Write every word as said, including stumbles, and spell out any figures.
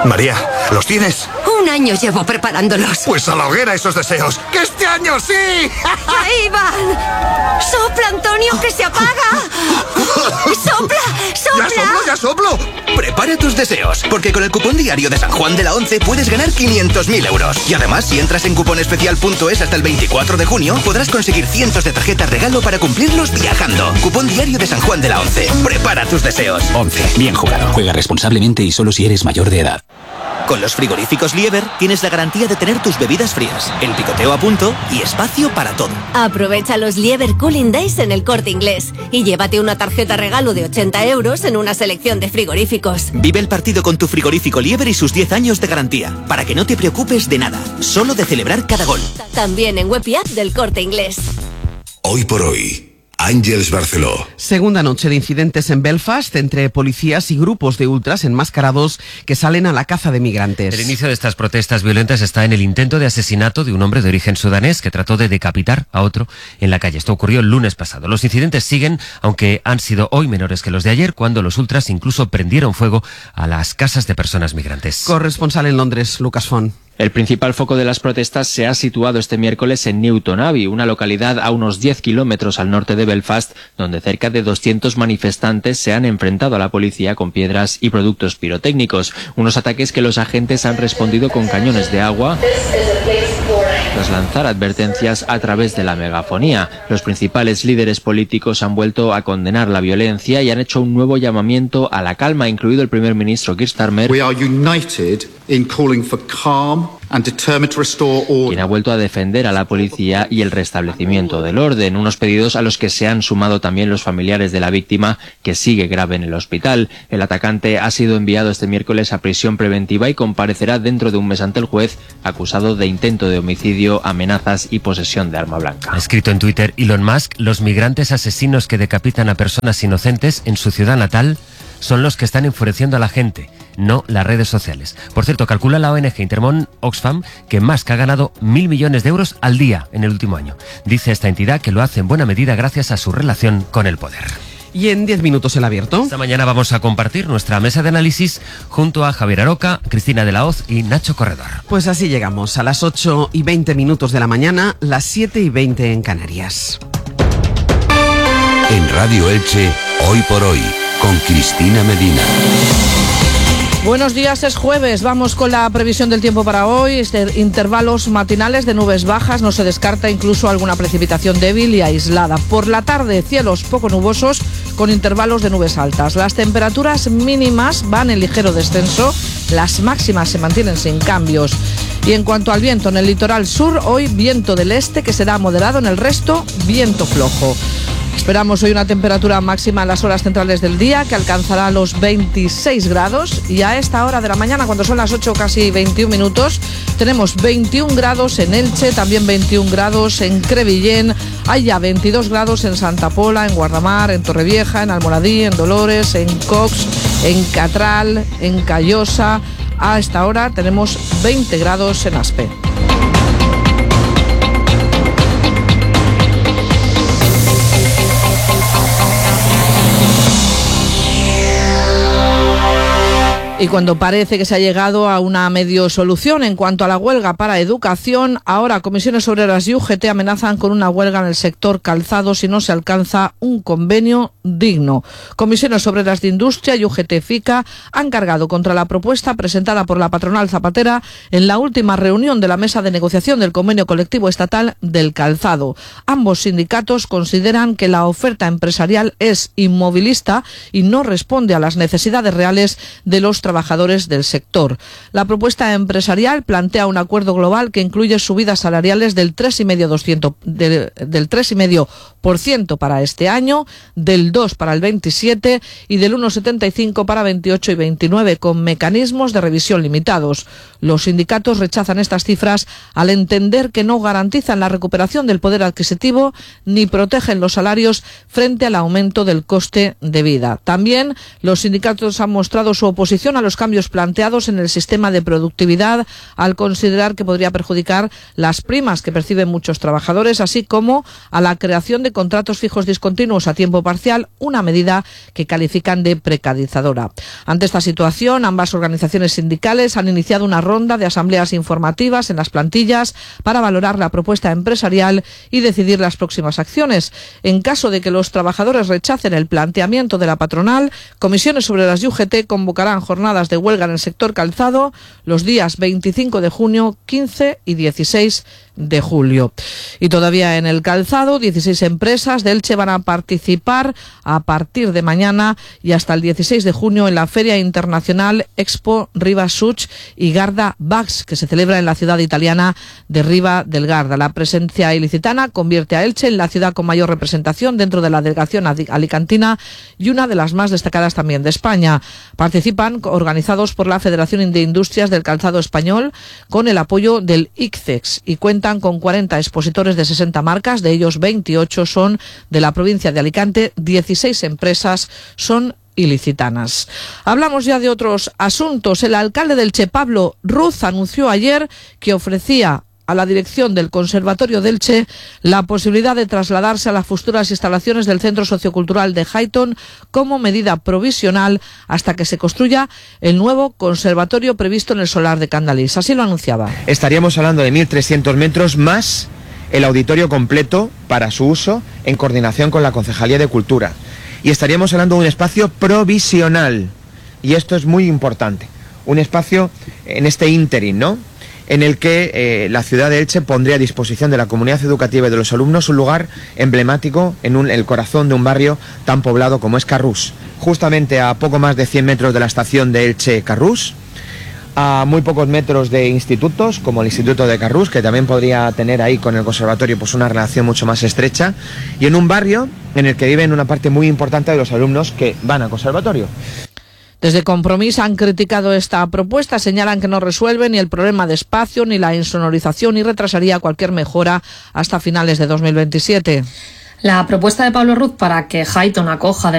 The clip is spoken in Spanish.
María, ¿los tienes? Un año llevo preparándolos. Pues a la hoguera esos deseos. ¡Que este año sí! ¡Ahí van! ¡Sopla, Antonio, que se apaga! ¡Sopla, sopla! ¡Ya soplo, ya soplo! Prepara tus deseos, porque con el cupón diario de San Juan de la Once puedes ganar quinientos mil euros. Y además, si entras en cuponespecial punto es hasta el veinticuatro de junio, podrás conseguir cientos de tarjetas regalo para cumplirlos viajando. Cupón diario de San Juan de la Once. Prepara tus deseos. Once. Bien jugado. Juega responsablemente y solo si eres mayor de edad. Con los frigoríficos Lieber tienes la garantía de tener tus bebidas frías, el picoteo a punto y espacio para todo. Aprovecha los Lieber Cooling Days en el Corte Inglés y llévate una tarjeta regalo de ochenta euros en una selección de frigoríficos. Vive el partido con tu frigorífico Lieber y sus diez años de garantía, para que no te preocupes de nada, solo de celebrar cada gol. También en web y app del Corte Inglés. Hoy por hoy, Àngels Barceló. Segunda noche de incidentes en Belfast entre policías y grupos de ultras enmascarados que salen a la caza de migrantes. El inicio de estas protestas violentas está en el intento de asesinato de un hombre de origen sudanés que trató de decapitar a otro en la calle. Esto ocurrió el lunes pasado. Los incidentes siguen, aunque han sido hoy menores que los de ayer, cuando los ultras incluso prendieron fuego a las casas de personas migrantes. Corresponsal en Londres, Lucas Font. El principal foco de las protestas se ha situado este miércoles en Newton Abbey, una localidad a unos diez kilómetros al norte de Belfast, donde cerca de doscientos manifestantes se han enfrentado a la policía con piedras y productos pirotécnicos. Unos ataques que los agentes han respondido con cañones de agua tras lanzar advertencias a través de la megafonía. Los principales líderes políticos han vuelto a condenar la violencia y han hecho un nuevo llamamiento a la calma, incluido el primer ministro Keir Starmer, We are united in calling for calm and determined to restore order. Quien ha vuelto a defender a la policía y el restablecimiento del orden, unos pedidos a los que se han sumado también los familiares de la víctima, que sigue grave en el hospital. El atacante ha sido enviado este miércoles a prisión preventiva y comparecerá dentro de un mes ante el juez, acusado de intento de homicidio, amenazas y posesión de arma blanca. Ha escrito en Twitter Elon Musk: los migrantes asesinos que decapitan a personas inocentes en su ciudad natal son los que están enfureciendo a la gente, no las redes sociales. Por cierto, calcula la O N G Intermón Oxfam que Musk ha ganado mil millones de euros al día en el último año. Dice esta entidad que lo hace en buena medida gracias a su relación con el poder. Y en diez minutos el abierto. Esta mañana vamos a compartir nuestra mesa de análisis junto a Javier Aroca, Cristina de la Hoz y Nacho Corredor. Pues así llegamos a las ocho y veinte minutos de la mañana, las siete y veinte en Canarias. En Radio Elche, Hoy por Hoy, con Cristina Medina. Buenos días, es jueves. Vamos con la previsión del tiempo para hoy. Este, intervalos matinales de nubes bajas, no se descarta incluso alguna precipitación débil y aislada. Por la tarde, cielos poco nubosos con intervalos de nubes altas. Las temperaturas mínimas van en ligero descenso, las máximas se mantienen sin cambios. Y en cuanto al viento, en el litoral sur, hoy viento del este que será moderado, en el resto viento flojo. Esperamos hoy una temperatura máxima en las horas centrales del día que alcanzará los veintiséis grados, y a esta hora de la mañana, cuando son las ocho casi veintiún minutos, tenemos veintiún grados en Elche, también veintiún grados en Crevillén, hay ya veintidós grados en Santa Pola, en Guardamar, en Torrevieja, en Almoradí, en Dolores, en Cox, en Catral, en Callosa. A esta hora tenemos veinte grados en Aspe. Y cuando parece que se ha llegado a una medio solución en cuanto a la huelga para educación, ahora Comisiones Obreras y U G T amenazan con una huelga en el sector calzado si no se alcanza un convenio digno. Comisiones Obreras de Industria y U G T FICA han cargado contra la propuesta presentada por la patronal zapatera en la última reunión de la mesa de negociación del convenio colectivo estatal del calzado. Ambos sindicatos consideran que la oferta empresarial es inmovilista y no responde a las necesidades reales de los trabajadores del sector. La propuesta empresarial plantea un acuerdo global que incluye subidas salariales del tres coma cinco por ciento para este año, del dos por ciento para el veintisiete y del uno coma setenta y cinco por ciento para veintiocho y veintinueve, con mecanismos de revisión limitados. Los sindicatos rechazan estas cifras al entender que no garantizan la recuperación del poder adquisitivo ni protegen los salarios frente al aumento del coste de vida. También los sindicatos han mostrado su oposición cuestiona los cambios planteados en el sistema de productividad al considerar que podría perjudicar las primas que perciben muchos trabajadores, así como a la creación de contratos fijos discontinuos a tiempo parcial, una medida que califican de precarizadora. Ante esta situación, ambas organizaciones sindicales han iniciado una ronda de asambleas informativas en las plantillas para valorar la propuesta empresarial y decidir las próximas acciones. En caso de que los trabajadores rechacen el planteamiento de la patronal, Comisiones Obreras y U G T convocarán jornadas de huelga en el sector calzado los días veinticinco de junio, quince y dieciséis de julio. Y todavía en el calzado, dieciséis empresas de Elche van a participar a partir de mañana y hasta el dieciséis de junio en la Feria Internacional Expo Riva Such y Garda Bags, que se celebra en la ciudad italiana de Riva del Garda. La presencia ilicitana convierte a Elche en la ciudad con mayor representación dentro de la delegación alicantina y una de las más destacadas también de España. Participan organizados por la Federación de Industrias del Calzado Español con el apoyo del I C C E X y cuentan con cuarenta expositores de sesenta marcas, de ellos veintiocho son de la provincia de Alicante, dieciséis empresas son ilicitanas. Hablamos ya de otros asuntos. El alcalde del Elche, Pablo Ruz, anunció ayer que ofrecía a la dirección del Conservatorio de Elche la posibilidad de trasladarse a las futuras instalaciones del Centro Sociocultural de Highton como medida provisional hasta que se construya el nuevo conservatorio previsto en el solar de Candalís. Así lo anunciaba. Estaríamos hablando de mil trescientos metros más el auditorio completo para su uso en coordinación con la Concejalía de Cultura. Y estaríamos hablando de un espacio provisional. Y esto es muy importante. Un espacio en este ínterin, ¿no?, en el que eh, la ciudad de Elche pondría a disposición de la comunidad educativa y de los alumnos un lugar emblemático en un, el corazón de un barrio tan poblado como es Carrús. Justamente a poco más de cien metros de la estación de Elche-Carrús, a muy pocos metros de institutos, como el Instituto de Carrús, que también podría tener ahí con el conservatorio pues una relación mucho más estrecha, y en un barrio en el que viven una parte muy importante de los alumnos que van al conservatorio. Desde Compromís han criticado esta propuesta, señalan que no resuelve ni el problema de espacio ni la insonorización y retrasaría cualquier mejora hasta finales de dos mil veintisiete. La propuesta de Pablo Ruz para que Highton acoja de